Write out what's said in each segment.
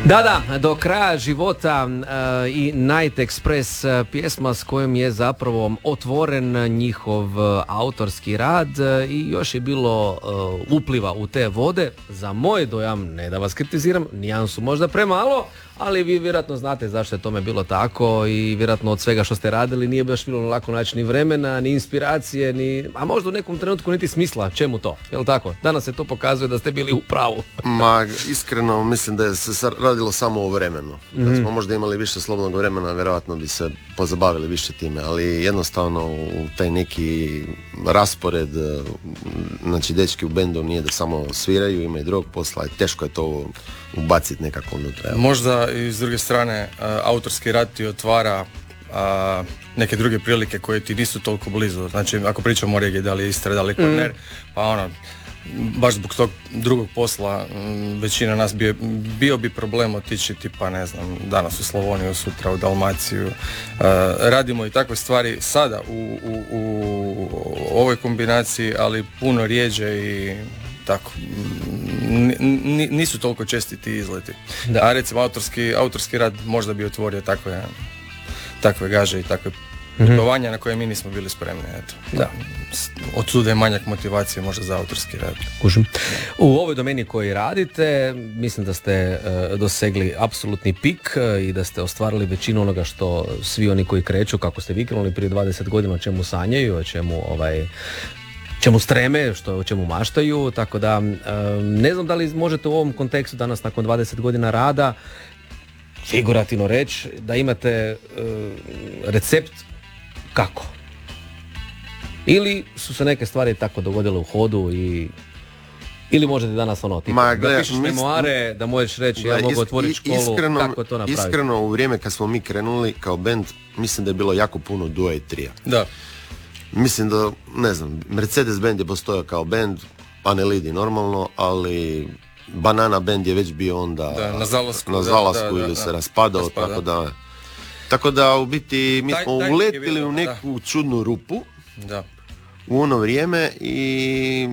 Da, do kraja života i Night Express, pjesma s kojom je zapravo otvoren njihov autorski rad i još je bilo upliva u te vode. Za moj dojam, ne da vas kritiziram, nijansu možda premalo, ali vi vjerojatno znate zašto je tome bilo tako i vjerojatno od svega što ste radili nije baš bilo lako naći ni vremena, ni inspiracije, a možda u nekom trenutku niti smisla. Čemu to? Jel tako? Danas se to pokazuje da ste bili u pravu. Ma, iskreno mislim da je se radilo samo o vremenu. Da smo možda imali više slobodnog vremena, vjerojatno bi se pozabavili više time, ali jednostavno u taj neki raspored, znači dečki u bendu nije da samo sviraju, ima i drugog posla i teško je to ubaciti nekako unutra. Možda i s druge strane autorski rad ti otvara neke druge prilike koje ti nisu toliko blizu. Znači ako pričamo o regiji, da li je Istra, da li je Kvarner, pa baš zbog tog drugog posla većina nas bio bi problem otići tipa, ne znam, danas u Slavoniju, sutra u Dalmaciju. Radimo i takve stvari sada u ovoj kombinaciji, ali puno rjeđe i tako, nisu toliko česti ti izleti. Da. A recimo autorski rad možda bi otvorio takve gaže i takve putovanja na koje mi nismo bili spremni. Eto. Da. Odsuda je manjak motivacije možda za autorski rad. Kužim. U ovoj domeni koji radite, mislim da ste dosegli apsolutni pik i da ste ostvarili većinu onoga što svi oni koji kreću, kako ste vi krenuli prije 20 godina, o čemu sanjaju, o čemu streme, o čemu maštaju, tako da ne znam da li možete u ovom kontekstu danas nakon 20 godina rada figurativno reći da imate recept kako. Ili su se neke stvari tako dogodile u hodu ili možete danas tipa, da pišeš memoare, da možeš reći ja mogu otvoriti školu, kako to napraviti. Iskreno, u vrijeme kad smo mi krenuli kao band, mislim da je bilo jako puno duo i trija. Da. Mislim da, ne znam, Mercedes band je postojao kao band, Anelidi normalno, ali Banana band je već bio onda na zalasku ili se raspadao, tako da u biti mi smo uletili u neku čudnu rupu u ono vrijeme i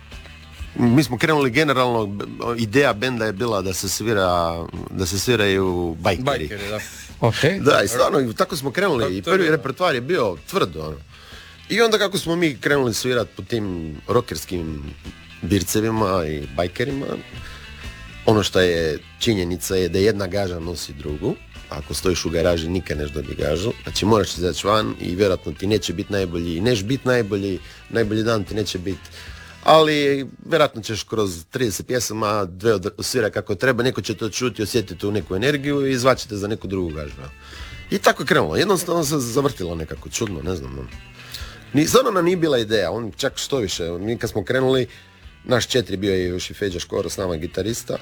mi smo krenuli generalno, ideja benda je bila da se sviraju bajkeri. Okay. Da, i stvarno, tako smo krenuli i prvi repertoar je bio tvrdo. I onda kako smo mi krenuli svirati po tim rockerskim bircevima i bajkerima, ono što je činjenica je da jedna gaža nosi drugu. Ako stojiš u garaži nikad neš dobiti gažu, znači moraš izaći van i vjerojatno ti neće biti najbolji i neš biti najbolji dan ti neće biti, ali vjerojatno ćeš kroz 30 pjesama dve svira kako treba, neko će to čuti, osjetiti tu neku energiju i zvaćete za neku drugu gažu. I tako je krenulo, jednostavno se zavrtilo nekako čudno, ne znam. Stvarno nam nije bila ideja, čak što više, mi kad smo krenuli, naš 4 bio je još i Feđa Škoro s nama gitarista,